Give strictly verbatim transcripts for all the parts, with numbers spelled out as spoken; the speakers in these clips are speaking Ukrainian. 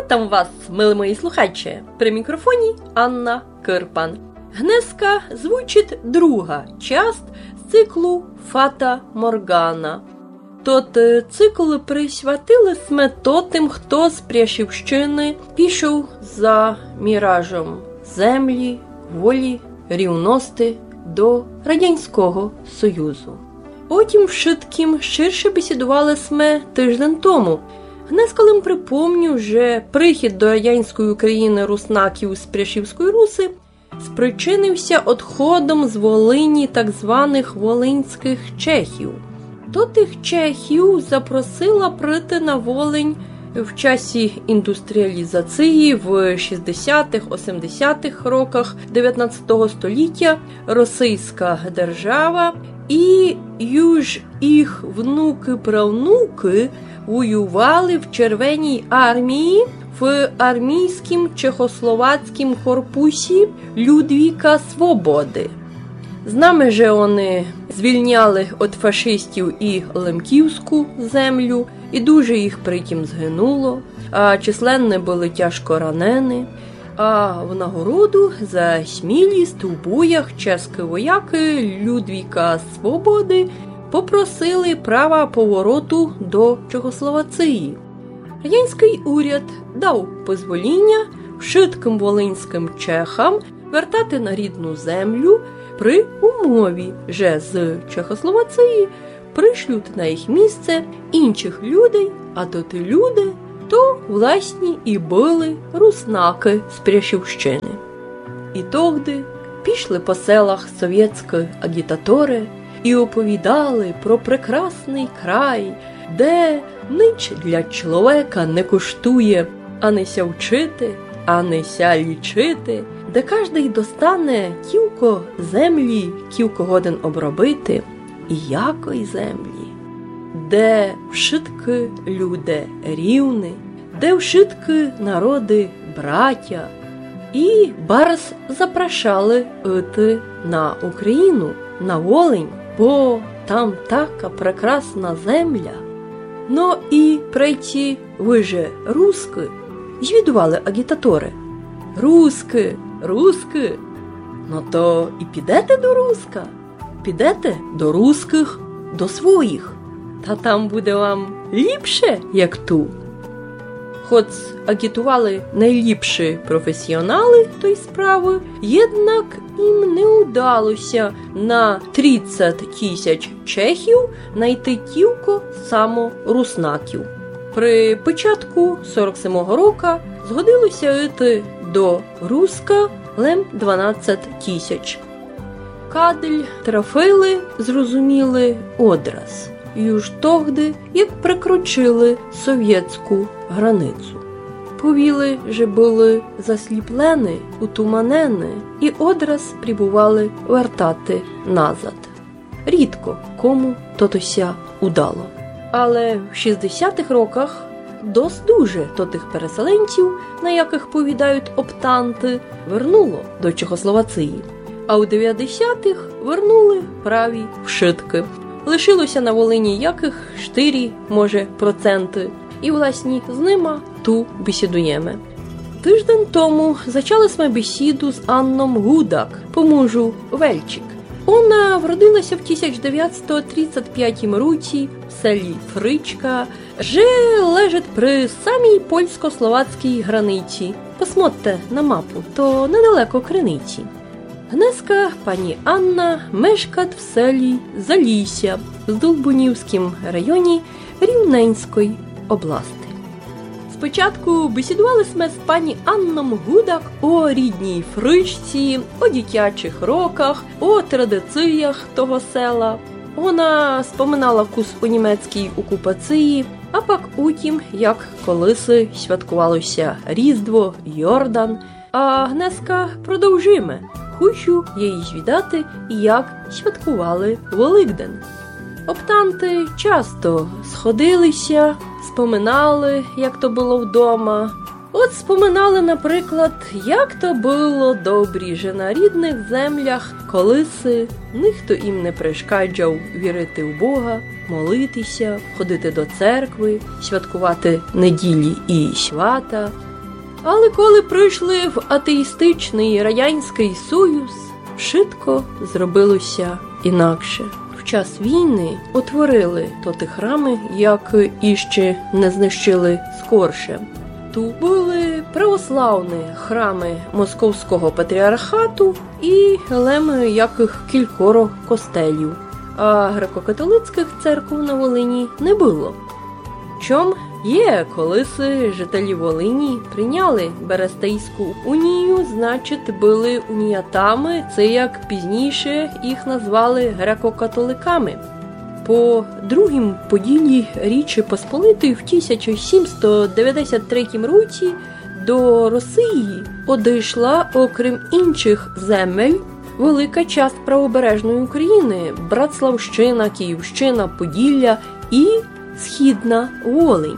Witam was, мили мої слухачі. При мікрофоні Анна Кирпан. Гнеска звучить друга часть з циклу «Фата Моргана». Тот цикл присвятили сме то тим, хто з Пряшівщини пішов за міражем землі, волі, рівності до Радянського Союзу. Потім вшитким ширше бесідували сме тиждень тому. Гнескалим припомню, що прихід до радянської України руснаків з Пряшівської Руси спричинився одходом з Волині так званих волинських чехів. До тих чехів запросила прийти на Волинь в часі індустріалізації в шістдесятих-осемдесятих роках дев'ятнадцятого століття російська держава, і юж їх внуки-правнуки воювали в Червоній армії в армійському чехословацькому корпусі Людвіка Свободи. З нами же вони звільняли від фашистів і Лемківську землю, і дуже їх притім згинуло, а численні були тяжко ранені. А в нагороду за смілість у боях чеські вояки Людвіка Свободи попросили права повороту до Чехословації. Радянський уряд дав дозвоління вшитким волинським чехам вертати на рідну землю при умові, що з Чехословації пришлють на їх місце інших людей, а то ті люди, то власні і були руснаки з Пряшівщини. І тогди пішли по селах совєтські агітатори і оповідали про прекрасний край, де ніч для чоловіка не коштує, а не ся вчити, а не ся лічити, де кожний достане кілько землі, кілько годин обробити, і якої землі, де вшитки люди рівні, де вшитки народи браття. І барс запрошали йти на Україну, на Волинь, бо там така прекрасна земля. Ну і прийти ви же руски, звідували агітатори. Руски, руски, ну то і підете до руска, підете до руских, до своїх, та там буде вам ліпше, як ту. Хоч агітували найліпші професіонали тої справи, єднак їм не удалося на тридцять тисяч чехів знайти тільки само руснаків. При початку сорок сьомого року згодилося йти до руска лем дванадцять тисяч. Кадель трафили, зрозуміли одраз. Юж тогди, як прикручили совєтську границю. Повіли, що були засліплені, утуманені, і одраз прибували вертати назад. Рідко кому тотося удало. Але в шістдесятих роках досить дуже то тих переселенців, на яких повідають оптанти, вернуло до Чехословації. А у дев'ятдесятих вернули праві вшитки. Лишилося на Волині яких чотири, може, проценти. І, власні, з ними ту бесідуємо. Тиждень тому зачали ми бесіду з Анном Гудак, по мужу Вельчик. Вона вродилася в тисяча дев'ятсот тридцять п'ятому році в селі Фричка, же лежить при самій польсько-словацькій границі. Посмотрите на мапу, то недалеко Криниці. Гнеска пані Анна мешкає в селі Залісся в Долбунівському районі Рівненської області. Спочатку бесідували ми з пані Анном Гудак о рідній Фричці, о дитячих роках, о традиціях того села. Вона споминала кус у німецькій окупації, а пак утім, як колиси святкувалося Різдво, Йордан, а Гнеска продовжиме. Хочу їй звідати, як святкували Великдень. Оптанти часто сходилися, споминали, як то було вдома. От споминали, наприклад, як то було добрі же на рідних землях, колиси ніхто їм не перешкоджав вірити в Бога, молитися, ходити до церкви, святкувати неділі і свята. Але коли прийшли в атеїстичний Радянський Союз, швидко зробилося інакше. В час війни утворили тоти храми, як іще не знищили скорше. Ту були православні храми Московського патріархату і леми яких кількоро костелів, а греко-католицьких церкв на Волині не було. Чом є, колись жителі Волині прийняли Берестейську унію, значить були уніятами, це як пізніше їх назвали греко-католиками. По другім поділі Річі Посполитої в тисяча сімсот дев'яносто третьому році до Росії одійшла, окрім інших земель, велика частина правобережної України – Братславщина, Київщина, Поділля і Східна Волинь.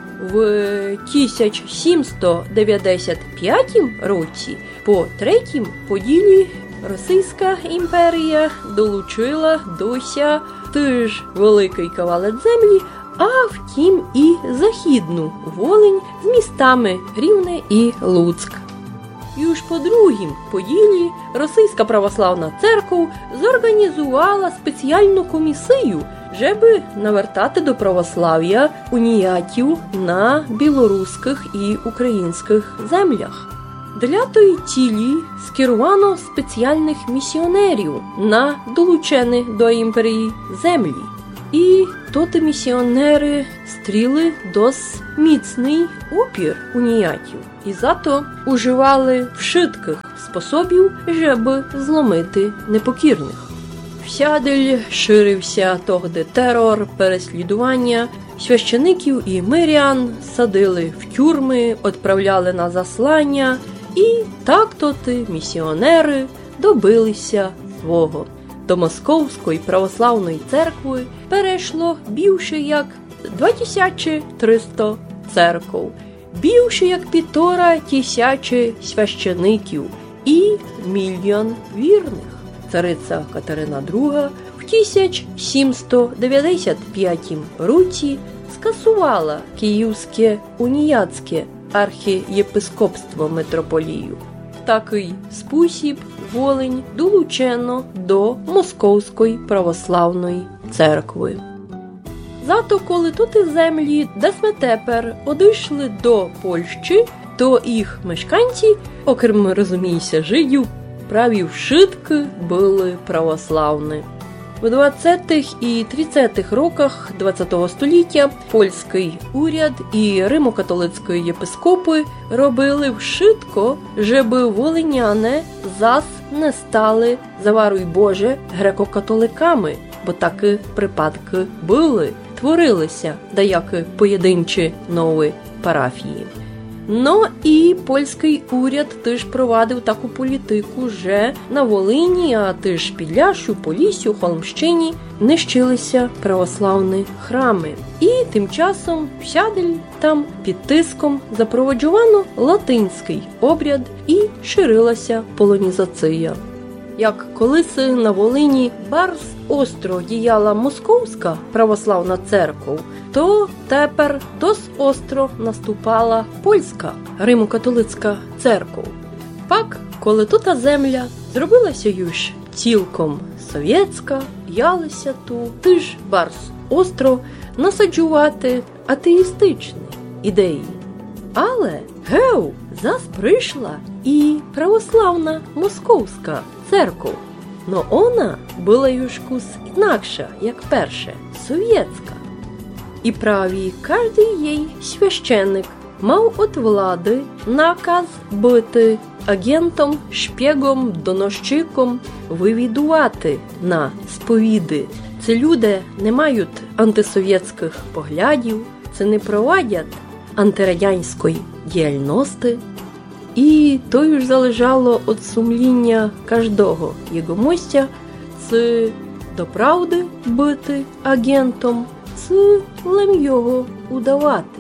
В тисяча сімсот дев'яносто п'ятому році по третім поділі Російська імперія долучила дося теж великий кавалець землі, а втім і Західну Волинь з містами Рівне і Луцьк. І уж по другім поділі Російська православна церква зорганізувала спеціальну комісію, щоб навертати до православ'я уніятів на білоруських і українських землях. Для тої цілі скерувано спеціальних місіонерів на долучені до імперії землі. І тоти місіонери стріли досить міцний опір уніятів і зато уживали вшитких способів, щоб зломити непокірних. Всядель ширився тогди терор, переслідування, священиків і мирян садили в тюрми, відправляли на заслання, і так тоти місіонери добилися свого. До Московської православної церкви перейшло більше як два тисячі триста церков, більше як півтора тисячі священиків і мільйон вірних. Цариця Катерина Друга в тисяча сімсот дев'яносто п'ятому році скасувала Київське уніятське архієпископство митрополію. В такий спосіб Волинь долучено до Московської православної церкви. Зато коли тоти землі, де ми тепер одійшли до Польщі, то їх мешканці, окрім, розуміється, жидів, праві вшитки були православні. У двадцятих і тридцятих роках ХХ століття польський уряд і римо-католицькі єпископи робили вшитко, щоб волиняни зас не стали, заваруй Боже, греко-католиками, бо такі припадки були, творилися деякі поєдинчі нові парафії. Ну і польський уряд теж провадив таку політику, що на Волині, а теж Підляшшю, Поліссю, Холмщині нищилися православні храми. І тим часом всядель там під тиском запроваджувано латинський обряд і ширилася полонізація. Як колись на Волині барз остро діяла Московська православна церква, то тепер дос остро наступала польська римо-католицька церква. Пак, коли тута земля зробилася юж цілком совєтська, ялися ту тиж барз остро насаджувати атеїстичні ідеї. Але гев, зас прийшла і православна московська церква. Но вона була юшкус інакша, як перше, совєтська. І праві кожний їй священник мав від влади наказ бути агентом, шпігом, доносчиком, вивідувати на сповіди. Це люди не мають антисовєтських поглядів, це не проводять антирадянської діяльності. І то ж залежало від сумління кожного його мостя, це до правди бути агентом, це лем його удавати.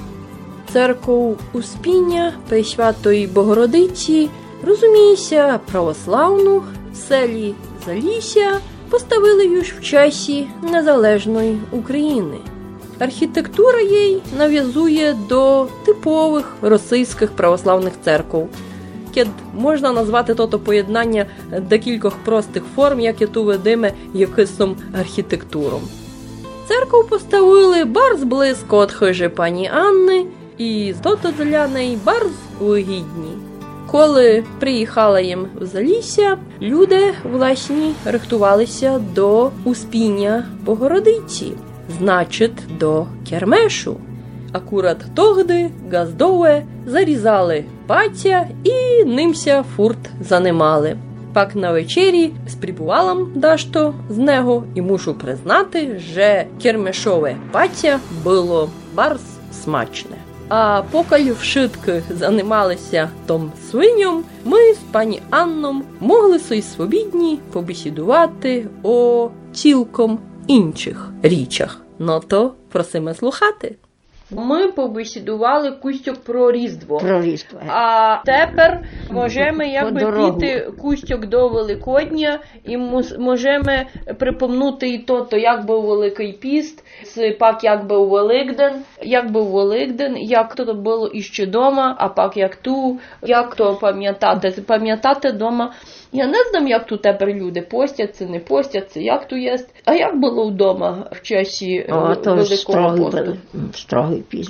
Церков Успіння Пресвятої Богородиці, розуміється, православну, в селі Залісся поставили юж в часі незалежної України. Архітектура їй нав'язує до типових російських православних церков. Кед можна назвати тото поєднання декількох простих форм, яке ту ведиме якисом архітектуром. Церкву поставили барз близько від хижі пані Анни, і тото для неї барз вигідні. Коли приїхала їм в Залісся, люди, власні, рихтувалися до Успіння Богородиці, значить, до кермешу. Акурат тогди газдове зарізали паця і нимся фурт занимали. Пак на вечері сприбувалам дашто з него і мушу признати, що кермешове паця було барз смачне. А покаль вшитки занималися том свиньом, ми з пані Анном могли сой свобідні побесідувати о цілком інших річах. Ну то просимо слухати. Ми побесідували кустьок про Різдво. Про Різдво. А тепер можемо якби піти кустьок до Великодня і можемо припомнути і то, то як був Великий Піст, пак як був Великден, як був Великден, як то було іще дома, а пак як ту, як то пам'ятати, пам'ятати дома. Я не знаю, як тут тепер люди постяться, не постяться, як тут є. А як було вдома в часі О, Великого посту? Строгий піст.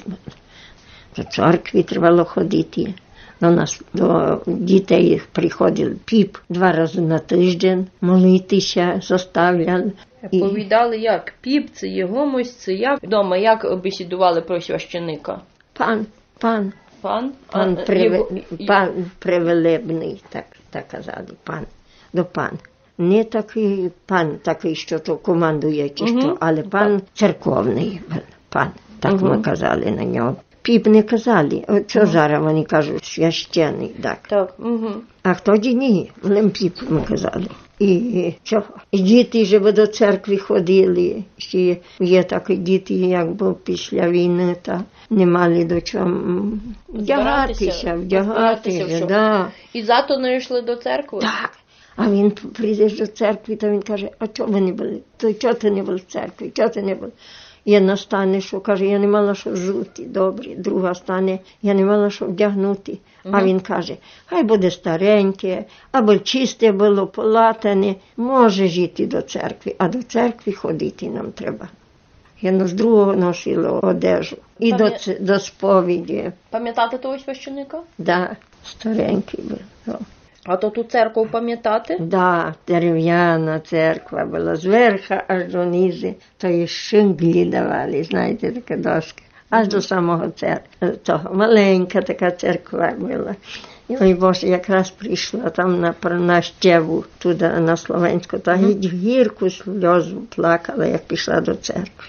До церкви треба ходити. До нас, до дітей приходив піп два рази на тиждень, молитися заставляли. Повідали, як піп, це його мось, це як вдома, як бесідували про священика? Пан, пан. Пан? Пан, а, приве... його... пан привелебний, так, так казали, пан, до пан. Не такий пан, такий, що то командує, чи угу. що, але пан церковний, пан, так угу. ми казали на нього. Піп не казали, от що угу. зараз вони кажуть, священий, так. Так, угу. А тоді ні, лим піп ми казали. І чого? І діти вже до церкви ходили, ще є такі діти, якби після війни, та не мали до чого вдягатися, вдягатися, да. І зато не йшли до церкви? Так. А він прийде до церкви, то він каже, а чого ви не були? То чого ти не був в церкві? Чого ти не був? І одна стане, що каже, я не мала що взути, добре. Друга стане, я не мала що вдягнути. Uh-huh. А він каже, хай буде стареньке, або чисте було, полатане, може жити до церкви, а до церкви ходити нам треба. Я з другого носила одежу. І Пам'я... до, до сповіді. Пам'ятати того священика? Да, старенький був. А то ту церкву пам'ятати? Да, дерев'яна церква була, зверху аж донизу, то і шинглі давали, знаєте, така доска. Аж mm-hmm. до самого церкви, того, маленька така церква була. І ой Боже, якраз прийшла там на, на щеву, туди на Словенську, та mm-hmm. гірку сльозу плакала, як пішла до церкви.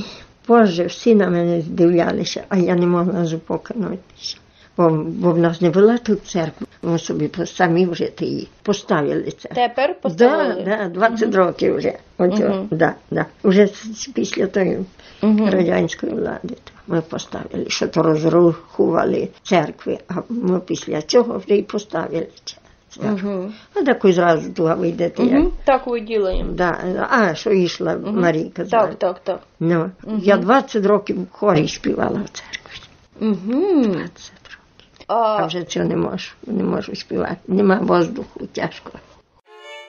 Боже, всі на мене здивлялися, а я не могла зупокнутися. Бо, бо в нас не була тут церква, ми собі самі вже її поставили це. Тепер поставили? Так, да, да, двадцять uh-huh. років вже. Оце, uh-huh. да, да. Вже після тої uh-huh. радянської влади ми поставили, що то розрахували церкви, а ми після цього вже і поставили церкву. Uh-huh. А таку зразу туди вийдете. Uh-huh. Як... Так ви ділаємо. Да. А, що йшла uh-huh. Марійка. Так, так, так. Ну, uh-huh. Я двадцять років в хорі співала в церкві. Uh-huh. двадцять. А вже цього не можу, не можу співати. Нема воздуху, тяжко.